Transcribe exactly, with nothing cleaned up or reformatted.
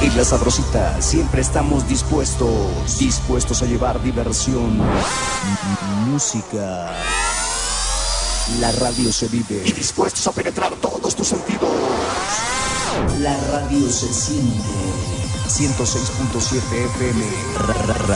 En La Sabrosita siempre estamos dispuestos, dispuestos a llevar diversión, música. La radio se vive y dispuestos a penetrar todos tus sentidos. La radio se siente. ciento seis punto siete F M.